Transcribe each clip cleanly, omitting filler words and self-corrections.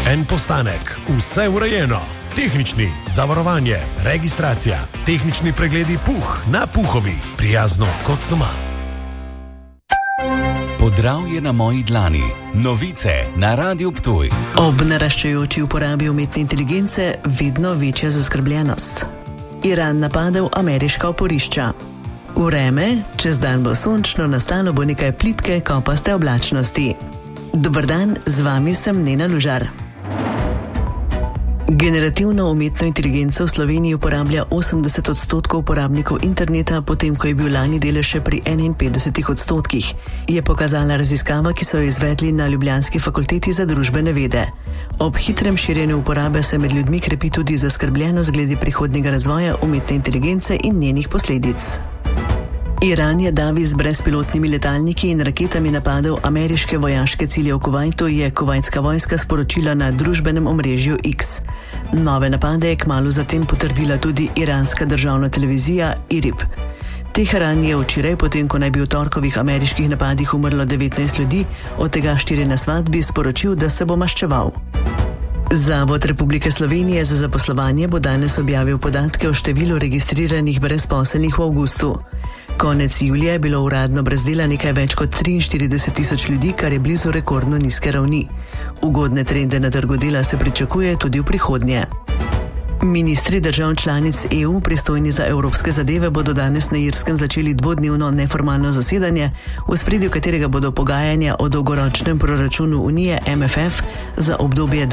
En postanek, vse urejeno. Tehnični, zavarovanje, registracija, tehnični pregledi Puh na Puhovi. Prijazno kot doma. Podravje na moji dlani. Novice na Radiu Ptuj. Ob naraščajoči uporabi umetne inteligence vedno večja zaskrbljenost. Iran napadel ameriška oporišča. Vreme, čez dan bo sončno, nastalo bo nekaj plitke, kopaste oblačnosti. Dober dan, z vami sem Nena Lužar. Generativno umetno inteligenco v Sloveniji uporablja 80% uporabnikov interneta, potem ko je bil lani delež še pri 51%, je pokazala raziskava, ki so jo izvedli na ljubljanski fakulteti za družbene vede. Ob hitrem širjenju uporabe se med ljudmi krepi tudi zaskrbljenost glede prihodnjega razvoja umetne inteligence in njenih posledic. Iran je davi z brezpilotnimi letalniki in raketami napadel ameriške vojaške cilje v Kuvajtu, je kuvajtska vojska sporočila na družbenem omrežju X. Nove napade je kmalu zatem potrdila tudi iranska državna televizija IRIB. Teheran je včeraj, potem ko naj bi v torkovih ameriških napadih umrlo 19 ljudi, od tega 4 na svadbi, sporočil, da se bo maščeval. Zavod Republike Slovenije za zaposlovanje bo danes objavil podatke o številu registriranih brezposelnih v avgustu. Konec julija je bilo uradno brez dela nekaj več kot 43.000 ljudi, kar je blizu rekordno nizke ravni. Ugodne trende na trgu dela se pričakuje tudi v prihodnje. Ministri držav članic EU, pristojni za evropske zadeve, bodo danes na Irskem začeli dvodnevno neformalno zasedanje, v ospredju katerega bodo pogajanja o dolgoročnem proračunu Unije MFF za obdobje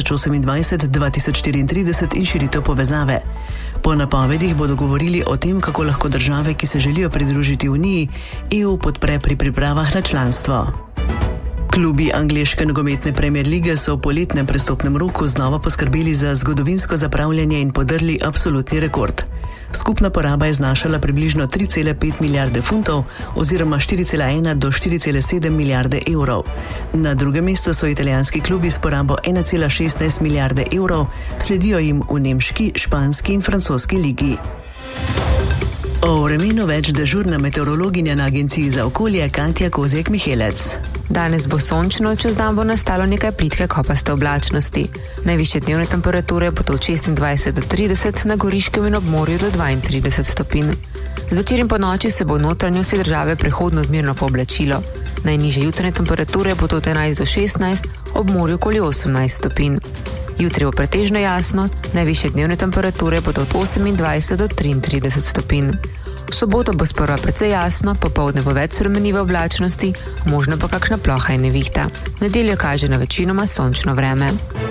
2028-2034 in širitev povezave. Po napovedih bodo govorili o tem, kako lahko države, ki se želijo pridružiti Uniji, EU podpre pri pripravah na članstvo. Klubi angleške nogometne Premier lige so v poletnem prestopnem roku znova poskrbeli za zgodovinsko zapravljanje in podrli absolutni rekord. Skupna poraba je znašala približno 3,5 milijarde funtov oziroma 4,1 do 4,7 milijarde evrov. Na drugem mestu so italijanski klubi s porabo 1,16 milijarde evrov, sledijo jim v nemški, španski in francoski ligi. O vremenu več dežurna meteorologinja na Agenciji za okolje Katja Kozjek-Mihelec. Danes bo sončno, čez dan bo nastalo nekaj plitke kopaste oblačnosti. Najvišje dnevne temperature bodo od 26 do 30, na Goriškem in ob morju do 32 stopinj. Zvečer in po noči se bo v notranjosti države prehodno zmerno pooblačilo. Najnižje jutranje temperature bodo od 11 do 16, ob morju okoli 18 stopinj. Jutri bo pretežno jasno, najvišje dnevne temperature bodo od 28 do 33 stopinj. V soboto bo sprva precej jasno, popoldne bo več spremenljive oblačnosti, možno pa kakšna ploha in nevihta. V nedeljo kaže na večinoma sončno vreme.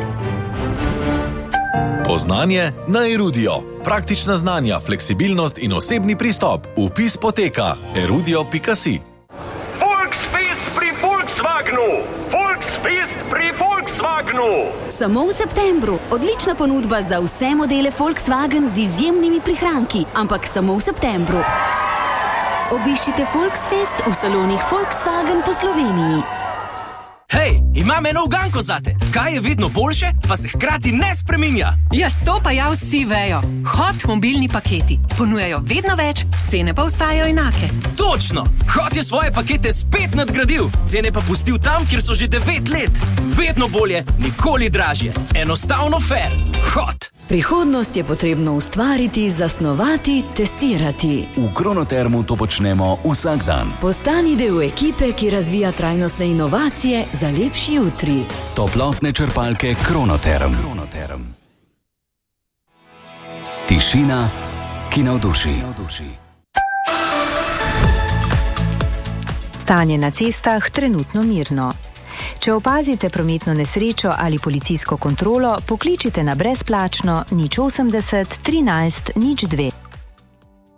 Poznanje na Erudio. Praktična znanja, fleksibilnost in osebni pristop. Vpis poteka erudio.si. Volksfest pri Volkswagenu! Volksfest pri Volkswagenu! Samo v septembru. Odlična ponudba za vse modele Volkswagen z izjemnimi prihranki, ampak samo v septembru. Obiščite Volksfest v salonih Volkswagen po Sloveniji. Hej, imam eno uganko zate. Kaj je vedno boljše, pa se hkrati ne spreminja? Ja, to pa ja vsi vejo. Hot mobilni paketi. Ponujajo vedno več, cene pa ostajajo enake. Točno! Hot je svoje pakete spet nadgradil. Cene pa pustil tam, kjer so že 9 let. Vedno bolje, nikoli dražje. Enostavno fair. Hot! Prihodnost je potrebno ustvariti, zasnovati, testirati. V Kronotermu to počnemo vsak dan. Postani del ekipe, ki razvija trajnostne inovacije za lepši jutri. Toplotne črpalke Kronoterm. Tišina, ki navduši. Stanje na cestah trenutno mirno. Če opazite prometno nesrečo ali policijsko kontrolo, pokličite na brezplačno 080 13 02.